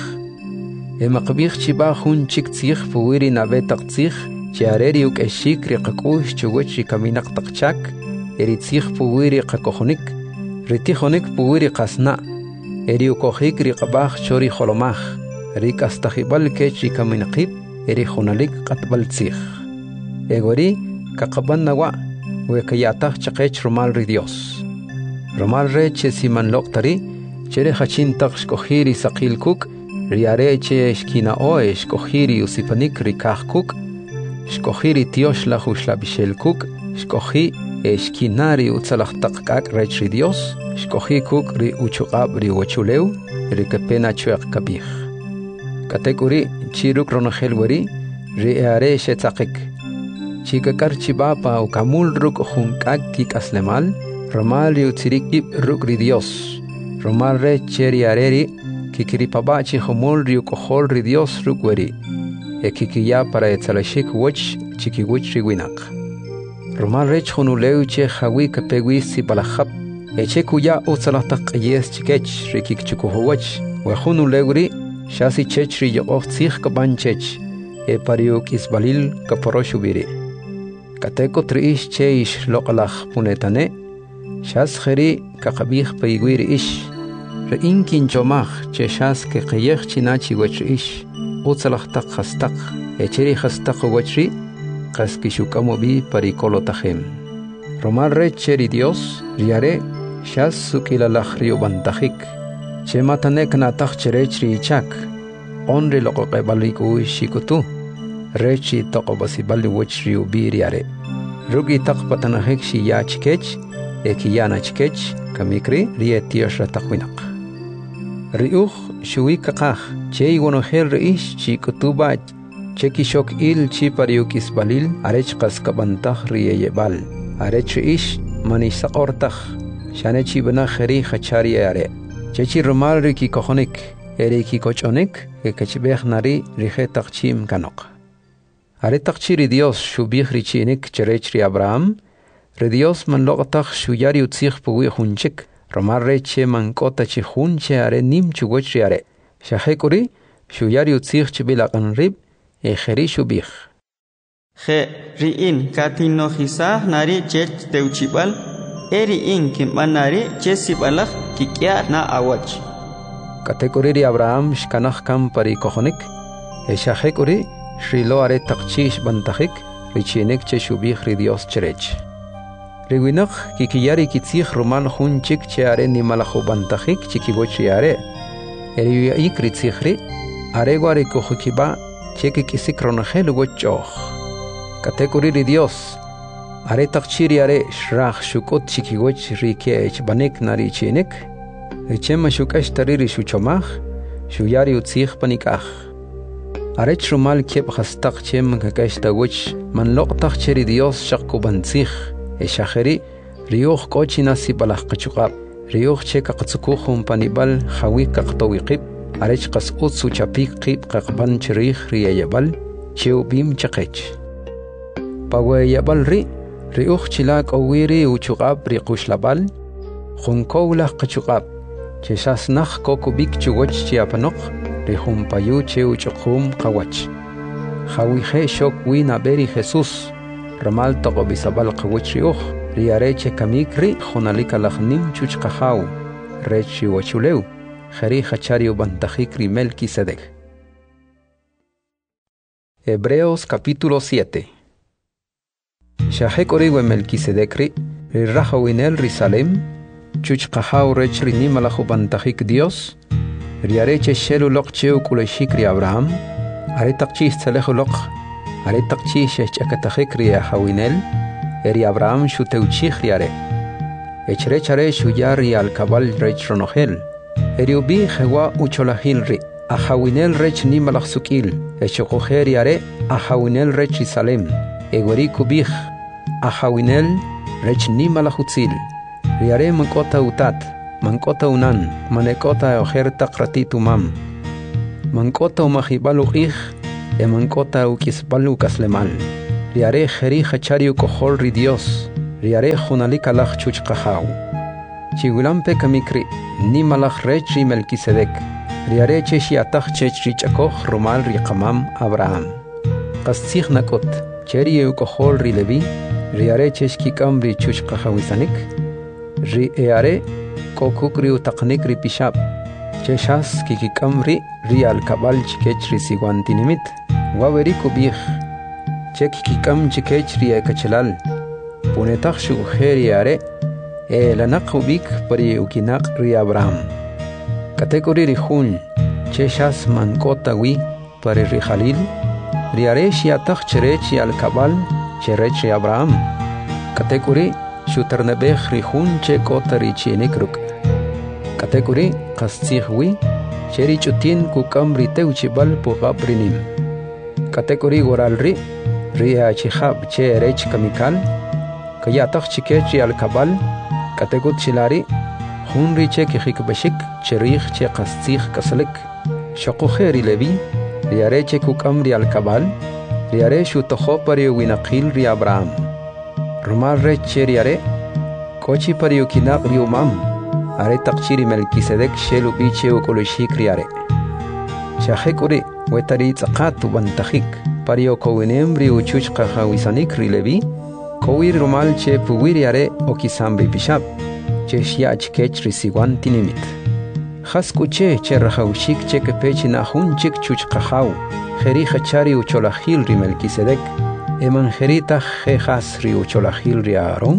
E makbih chiba hun chik tsih puwiri nabe taktsih. Chiareri uk eshik ri qakush chuwech ri kaminak takchak. Eri tsih puwiri qakohonik. Ritihonik puwiri qasna. Eri ukohik ri qabah chori holomah. Ri kastahibal kech ri kaminakib. Eri hunalik qatbal tsih. Egori kakaban nawa. Wekayatah chakech romal ri Dios. Romal re che siman loktari. Chere hachin tak shkohiri sakil kuk. Riare che eshkina oe shkohiri usipanik ri kah kuk. Shkohiri tiosh la hushla bishel kuk. Shkohi eshkinari utzalach takak rech ri Dios. Shkohi kuk ri uchuqab ri wachuleu. Ri kepena chuek kabih. Katekuri chiruk ronahel wari. Ri eare shetzakik. Chikakar chibapa u kamul ruk hunkak kik aslemal. Romal ri utzirikib ruk ri Dios. Romal re cheri areri. Kikiripaba chi humul ri ukohol ri Dios ruk wari. E kikiya para etzalashik wach chikiwich ri winak. Romal rech hunuleu che hawi kapegwi si balahab. Eche kuya utzalatak yes chikech ri kikchukuhuwach. We hunuleu ri shasi chech ri yokoh tzich kaban chech. E pariuk isbalil kaporoshu Kateko triish che ish lokalach punetane. Shas kheri kakabih paigwir ish. Re inkin chomach che shas ke qayech chinachi wach ish. Utzalach tak hastak. Echeri hastak wachri. Kaskishukamo bi parikolo tajem. Romal re cheri Dios. Riare. Shas sukilalach rio bantajik. Che matanek natach cherechri ichak. Onri loko kebaliku shikutu. Rechi toko basibali wachri ubiriare. Rugi tak patanahek shi ya chikech. Eki yana chikech. Kamikri rie tiosh ratakwinak. Riuch shui kakach. Che iwonohel reish chikutuba. Che kishok il chi pariukis balil. Arech kaskabantach rie yebal. Arech reish manisak ortach. Shane chi bana kheri khachari are. Che chi rumal riki kohonik. Ere ki kochonik. Ekachibech nari rihe takchim kanok. Are takchiri Dios shubih richinik cherech ri Abraham. Re Dios man loqtach shuyari utzich puwi hunchik. Romar reche man kota chi hunche are nim chugoch ri are. Shahekuri shuyari utzich chibilakan rib. E kheri shubih. Khe riin katino hisah nari chech teuchibal. Eri in kimbanari chesibalach kikya na awach. Katekuri ri Abraham shkanach kam pari kohonik. E shahekuri Shrilo are takchish bantajik, richinek che shubih ri Dios cherech. Riwinach kikiyari kitzich romal hunchik che are ni malacho bantajik chikibochi are. Eriya ikri tsichri, are guare kohukiba che kikisik ronahel gochoch. Katekuri ri Dios. Are takchiri are shrach shukot chikigoch rikech banek nari chinek. Richema shukash tariri shuchomach, shuyari utzich panikach. Arech rumal kep hastak chem kakashta wich man loqtach cheri Dios shakku bantzich e shacheri riyuch kochina si balach kachukab riyuch che kakatsukuhum panibal hawi kaktawiqib arech qas utsu chapik qib qaqban cherich riyayabal cheu bim chaqech pawayabal ri riyuch chilak awiri uchukab riqushlabal khunkowlah kachukab che shasnach kokubik chugoch chiapanok Rihum payu cheu chukum kawach. Hawihe shok wina beri Jesus. Ramal toko bisabal kawach riuch. Riareche kamikri honalika lachnim chuch kahau. Rechi wachuleu. Jeri hachario bantajikri Melquisedec. Hebreos capítulo siete. Shahek oriwe Melquisedecri. Rirahawinel risalem. Chuch kahau rech rinimalachu bantajik Dios. Riareche shelu lok cheu kuleshikri Abraham. Are takchis tsalehu lok. Are takchis shechakatahikri hawinel. Eri Abraham shuteuchich riare. Echrechare shuyari al kabal rech ronohel. Eri ubi hewa ucholahil ri. Ahawinel rech nimalach sukil. Echokoher riare. Ahawinel rech risalem. Egori kubich. Ahawinel rech nimalach utzil. Riare makota utat. mankota unan manekota ojerta kratitu mam mankota umajibalu ij e mankota ukisbalu kaslemal riare jeri hachari ukojol ri Dios riare junalika lach chuchqahaw chigulampe kamikri ni malach rech ri Melquisedec riare cheshi atach chech ri chakoh romal ri qamam Abraham qastikh nakot cheri ukojol ri Levi riare chesh kikam ri chuchqahawisanik ri eare kokukri utaqnik ri pishab cheshas kikikamri ri alkabal chikech ri siguantinimit waweri kubij chek kikam chikech ri ekachelal punetaq shugujeri are e lanaq ubik pari ukinaq ri Abraham katekori ri jun cheshas mankota wi pari ri Jalil ri are shiataq cherech alkabal cherech ri Abraham katekori shutarnebej ri jun che kota ri chinikruk katekori qastikh wi cheri chutin kukam ri teuchibal pugab rinim katekori goral ri ri achihab che rech kamikal kayataq chikech ri alkabal katekut chilari jun ri che kijikbashik cherij che qastikh kaslik shaqujeri Levi ri are che kukam ri alkabal ri are shutojo pari winaqil ri Abraham rumal rech cheri are kochi pari ukinaq ri umam are taqchiri Melquisedec shelu biche ukoloshik riare shahekuri wetari tzaqat bantajik pario kowinem ri uchuch qahawisanik ri Levi kowir romal che puwiri are okisambri pishab che shiach kech ri siguan tinimit khaskuche che rahawshik che kepechi nahun chik chuch qahaw kheri khachari ucholahil ri Melquisedec eman kherita khehas ri ucholahil ri Aaron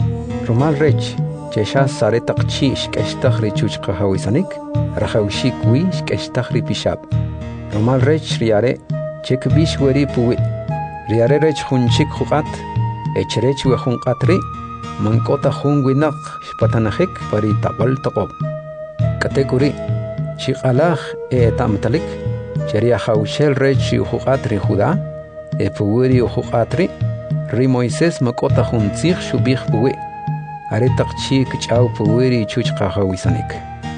romal rech cheshas sare taqchi shkeshtaq ri chuchqahawisanik rahawshik wi shkeshtaq ri pishab romal rech riare chek bish weri puwi riare rech junchik juqat echrech we junqatri mankota jun winaq shpatanajik pari tabal taqob katekuri shiqalaj e tamtalik cheria hawshel rech juqat ri Judá e puwi juqatri ri Moisés makota juntzig shubij puwi are taqchi kchau puwiri chuchqahawisanik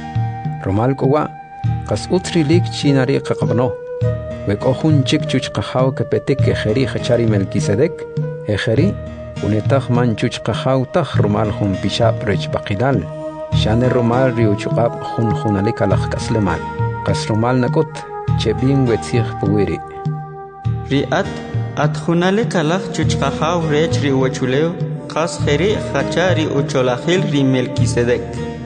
romal kowa qas utri lik chinari qaqabno we kohun chik chuchqahaw kepetik ke kheri khachari Melquisedec e kheri unetaq man chuchqahaw taq romal jun pishab rech baqilal shane romal ri uchuqab jun junalik alaq kaslemal qas romal nakot chebin wetzig puwiri riat at junalik alaq chuchqahaw rech ri wachuleo qas kheri khachari ucholahil ri Melquisedec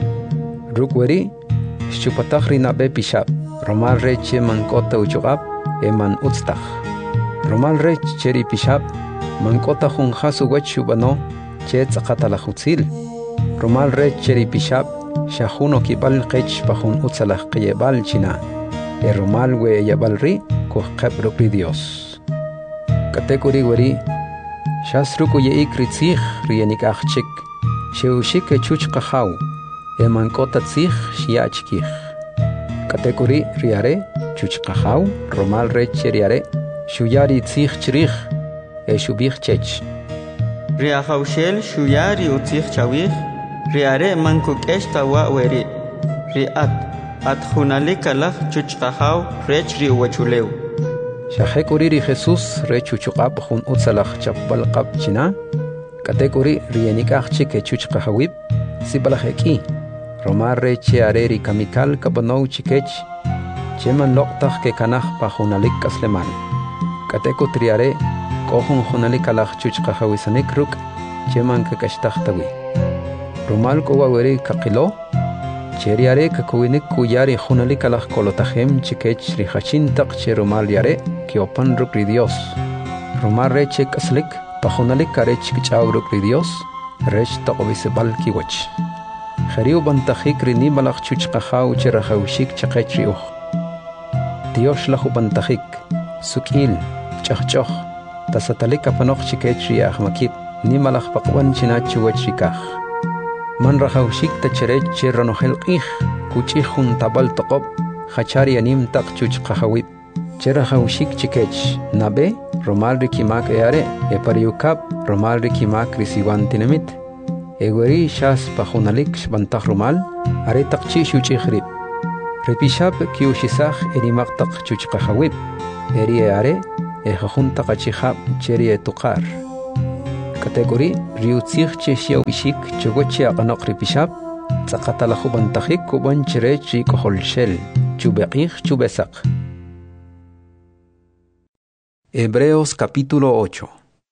rukweri shupataq ri nabe pishab romal rech mankota uchuqab eman utztaq romal rech cheri pishab mankota jun hasu wachubano che tzaqatala khutzil romal rech cheri pishab shahuno kibal qech pajun utzalah qiyebal china e romal we yabal ri kuqab ri Dios katekuri weri shasruku yeik ritzig rienik achchik sheushik chuch qahaw emankota tzig shiachkih katekuri riare chuch qahaw romal rech riare shuyari tzig chrij e shubih chech riahawshel shuyari utzig chawih riare mankukesh tawa weri riat at junalik alaq chuch qahaw rech ri wachuleu shahekuri ri Jesus rechuchuqab jun utsalaq chapbal qab china katekuri rienikaq chike chuchqahawib sibalajeki romar reche areri kamikal kabanow chikech cheman loqtaq ke kanaj pa junalik kasleman kateku triare kohun junalik alaq chuchqahawisanik ruk cheman kakashtaq tawi romal kowa weri kaqilo cheriare kakuwinik kuyari junalik alaq kolotajem chikech ri hachin taq che romal yare kiopan ruk ri Dios romal reche kaslik pa junalik karech kchaw ruk ri Dios rech taqobisebal kiwach khariu bantajik ri nimalaq chuchqahaw che rahawshik chaqech ri uj Dios lahu bantajik sukil chaqchoq tasatalik apanoq chikech ri ahmakib nimalaq paqwan china chuwach rikaj man rahawshik tachrech che ranohel qih kuchi jun tabal taqob khachari anim taq chuchqahawib che rahawshik chikech nabe romal rikimak eare e pariukab romal rikimak risiwan tinamit Egweri shas pajunalik shbantaj rumal, aretak chi shuchichri. Repishap kiushisaj erimaktak chuchkajawip, eri are, ejajunta kachihab cheri etukar. Kategori riutzig cheshia ubishik chogochi aganok repishap, tzakatalajubantajik kuban chere chi koholshel, chubeqig chubesak. Hebreos capítulo ocho.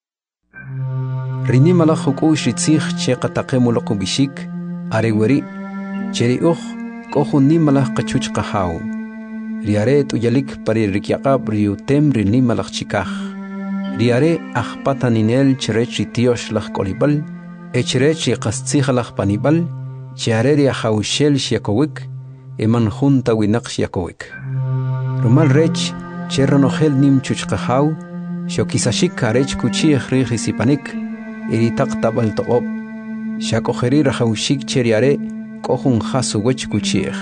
Rinimala huku shitzig che katakemuloko bishik, areweri, cheri uj, kohun nimala kachuch kahau. Riare tuyalik pari rikyakab riutem rinimala chikaj. Riare ahpataninel cherechi tiosh lach kolibal, echerechi kastzichalach panibal, chiare riahaushel shiakowik, eman junta winak shiakowik. Rumal rech, cherronogel nim chuchkahau, shokisashik arech kuchi ejrihisipanik, iritak tabal to'ob, shakojeri rahaushik cheriare, kohun hasu wech kuchiej.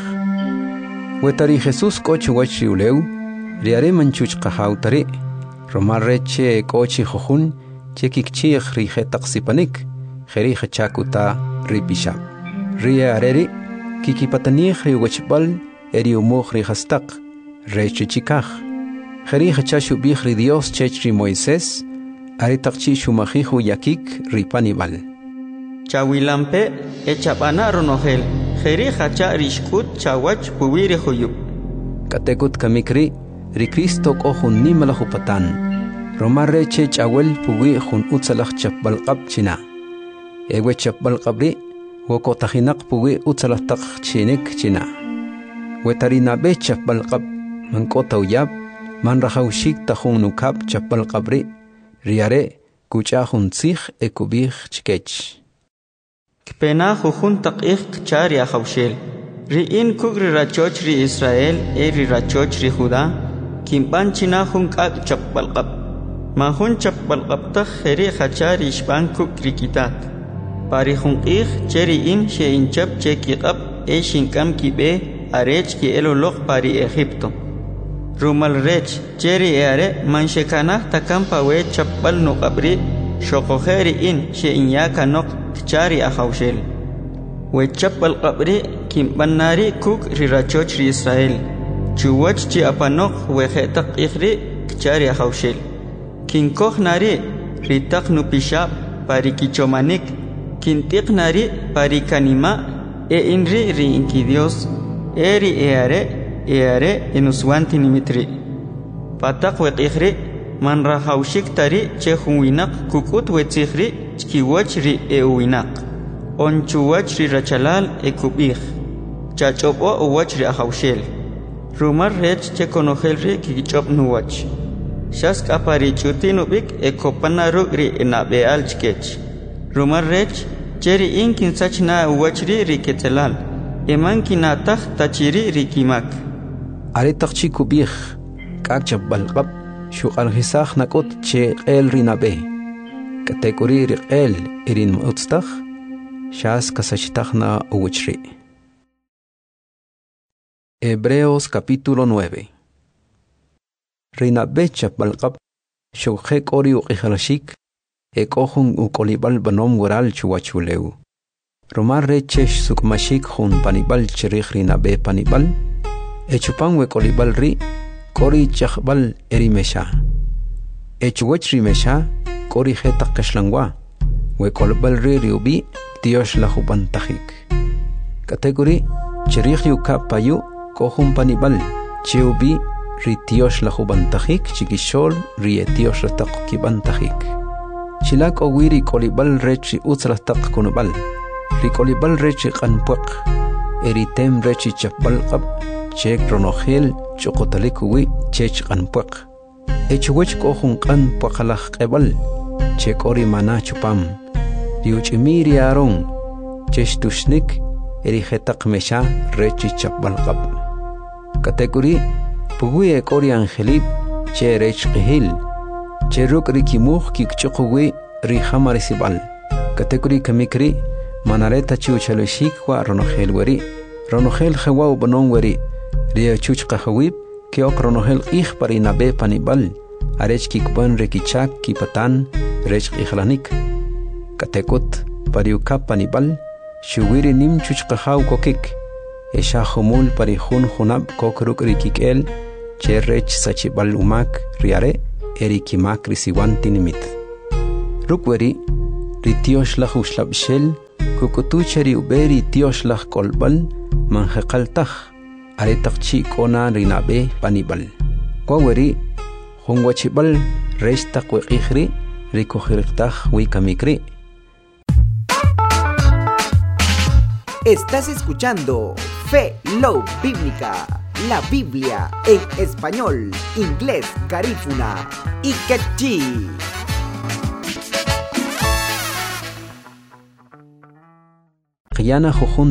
Wetari Jesus koch wech riuleu, riare manchuchkahau tari, Romar reche kochi jojun, chekikchiej rijetak sipanik, jeri chakuta ripishab. Ria areri, kikipatanig riwechbal, eri umoj rihastak, reche chikaj. Jeri chashubij ri Dios chech ri Moisés, aritakchi shumajiju yakik ripanibal. Chawilampe, echapana ronogel, jeri hacha rishkut chawach puwiri huyub. Katekut kamikri, ri Cristo kohun nimalajupatan. Romarre che chawel puwi jun utsalaj chapbalqab china. Ewe chapbalqabri, wokotajinak puwi utsalajtak chinik china. Wetarinabe chapbalqab, mankota uyab, man rajaushik tajun nukab chapbalqabri, riare, kuchahun tzig ekubij chikech. Kpena jujun taqik chari ajaushel. Ri'in kugri rachoch ri Israel e ri rachoch ri Judá, kimpan china jun kak chapbalqab. Mahun chapbalqab tak jeri hachari ishban kuk rikitat. Pari jun qig cheri in she inchap che kiqab e shinkam kibe arech ki eloloq pari Egipto. Rumal rech cheri e are manshekana takampa we chapbal nuqabri shokojeri in she inyaka nok tchari ajaushel. We chapbal qabri kimbanari kuk rirachoch ri Israel. Chuwach chi apanok we hetak ikhri tchari ajaushel. Kinkoj nari ritak nupishab pari kichomanik. Kintik nari pari kanima e inri ri inki Dios. Eri e are e are enuswanti nimitri. Patak we ikhri man rahaushik tari che hunwinak kukut we tsikhri chkiwach ri e uwinak. Onchuwach ri rachalal e kubij. Chachopo uwach ri ajaushel. Rumar rech che konogel ri kikichop nuwach. Shas kapari chutinubik e kopanaru ri enabeal chkech. Rumar rech cheri inkin sachna uwach ri ri ketelal. Eman kinatach tachiri ri kimak. Aritak chi kubij, kak chapbalqab, shuqal hisaj nakot che el rinabe. Kategori ri el irin mutstaj, shas kasachitachna uwachri. Hebreos capítulo nueve. Rinabe chapbalqab, shukjek ori uqijalashik, ekohun ukolibal banom waral chuwachuleu. Romar rechesh sukmashik hun panibal cherich rinabe panibal, echupan wekolibal ri, kori chakbal erimesha. Echuwech rimesha, kori jetak kashlangwa, wekolibal ri riubi, Dios la jupantajik. Kategori, cherich yuka payu, kohun panibal, cheubi, ri Dios la jupantajik, chikishol, ri etios la takibantajik. Chilak owiri kolibal rechi utzlastak kunubal, ri kolibal rechi kanpuak, eritem rechi chapbalqab, chek ronogel, chokotalikuwi, chech kanpuak. Echuwech kohun kanpuakalaj qebal, chek ori mana chupam. Riuchimiri aron, cheshtushnik, erijetak mesha, rechi chapbalqab. Kategori, pugui ekori angelib, che rech qihil, che ruk rikimuj kikchukuwi rihamarisival. Kategori kamikri, manareta chiuchalushikwa ronogel weri, ronogel jewaw banon weri, ria chuch kahawib, keok ronogel ij parinabe panibal, arech kikban rekichak kipatan, rech ihlanik. Katekut pariuka panibal shuwiri nim chuchqahaw kokik esha humul parihun hunab kokruk rikikel cherrech sachibal umak riare erikimak risiwanti nimit rukweri ritioshlah ushlabshel kukutucheri uberi tioshlah kolbal manjeqaltaj aretaqchi kona rinabe panibal kwaweri hungwachibal restaq weqihri rikojirtaj wikamikri. Estás escuchando Fe Love Bíblica, la Biblia en español, inglés, garífuna y quechí. Qiyana jujun